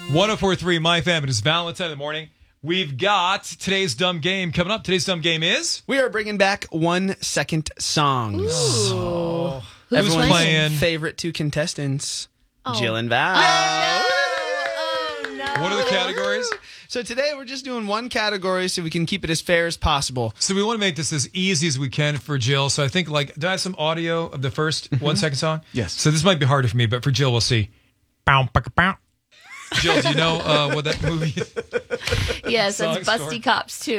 104.3 My Fam. It is Valentine in the morning. We've got today's dumb game coming up. Today's dumb game is... We are bringing back 1 second songs. Ooh. Who's Everyone's playing? favorite 2 contestants, Jill and Val. What are the categories? So today we're just doing 1 category so we can keep it as fair as possible. So we want to make this as easy as we can for Jill. So I think, do I have some audio of the first 1 second song? Yes. So this might be harder for me, but for Jill, we'll see. Bow, bow, bow. Jill, do you know what that movie is? Yes, that's Busty Cops 2.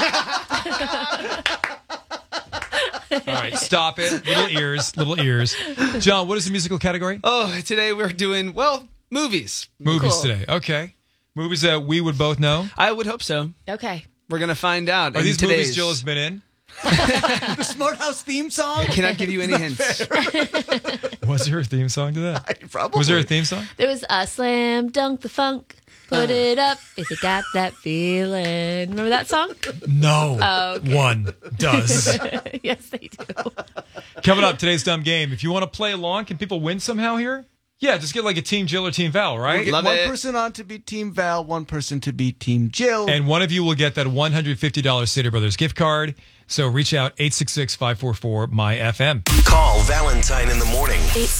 All right, stop it. Little ears. John, what is the musical category? Oh, today we're doing, movies. Movies Cool. today. Okay. Movies that we would both know. I would hope so. Okay. We're going to find out. Are in these today's... movies Jill has been in? The Smart House theme song? I cannot give you any hints. Was there a theme song to that? Probably. Was there a theme song? There was a Slam Dunk the Funk. Put it up if you got that feeling. Remember that song? No. Oh, okay. One does. Yes, they do. Coming up, today's dumb game. If you want to play along, can people win somehow here? Yeah, just get like a Team Jill or Team Val, right? Get Love one it. person on to be Team Val, one person to be Team Jill. And one of you will get that $150 Stater Brothers gift card. So reach out, 866-544-MY-FM. Call Valentine in the morning.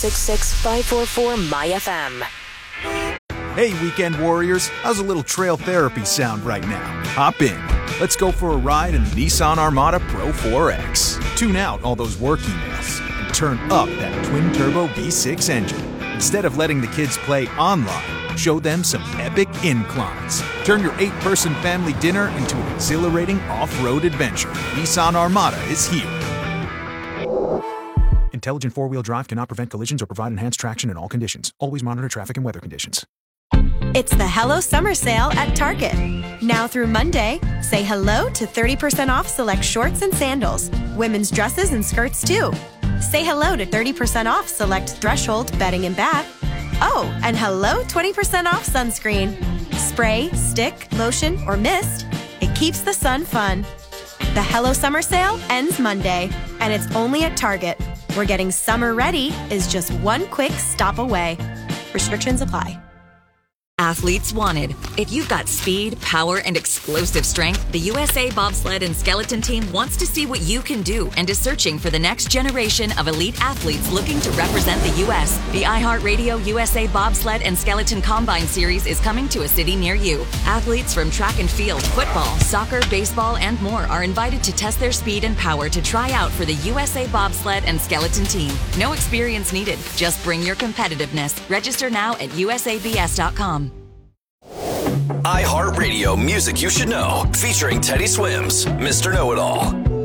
866-544-MY-FM. Hey, weekend warriors, how's a little trail therapy sound right now? Hop in. Let's go for a ride in the Nissan Armada Pro 4X. Tune out all those work emails and turn up that twin-turbo V6 engine. Instead of letting the kids play online, show them some epic inclines. Turn your 8-person family dinner into an exhilarating off-road adventure. Nissan Armada is here. Intelligent four-wheel drive cannot prevent collisions or provide enhanced traction in all conditions. Always monitor traffic and weather conditions. It's the Hello Summer Sale at Target. Now through Monday, say hello to 30% off select shorts and sandals, women's dresses and skirts too. Say hello to 30% off select Threshold bedding and bath. Oh, and hello 20% off sunscreen. Spray, stick, lotion, or mist. It keeps the sun fun. The Hello Summer Sale ends Monday, and it's only at Target, where getting summer ready is just one quick stop away. Restrictions apply. Athletes wanted. If you've got speed, power, and explosive strength, the USA Bobsled and Skeleton Team wants to see what you can do and is searching for the next generation of elite athletes looking to represent the U.S. The iHeartRadio USA Bobsled and Skeleton Combine Series is coming to a city near you. Athletes from track and field, football, soccer, baseball, and more are invited to test their speed and power to try out for the USA Bobsled and Skeleton Team. No experience needed. Just bring your competitiveness. Register now at usabs.com. iHeartRadio Music You Should Know, featuring Teddy Swims, Mr. Know-It-All.